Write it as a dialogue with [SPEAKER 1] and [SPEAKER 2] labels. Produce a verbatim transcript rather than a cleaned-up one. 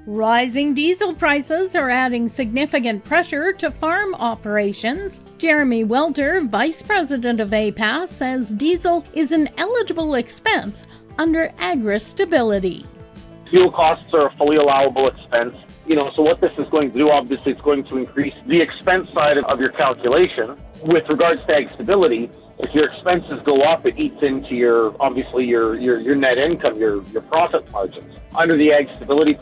[SPEAKER 1] Rising diesel prices are adding significant pressure to farm operations. Jeremy Welter, Vice President of A P A S, says diesel is an eligible expense under agri-stability.
[SPEAKER 2] Fuel costs are a fully allowable expense. You know, so what this is going to do, obviously, it's going to increase the expense side of your calculation. With regards to ag stability, if your expenses go up, it eats into your, obviously, your, your, your net income, your, your profit margins. Under the ag stability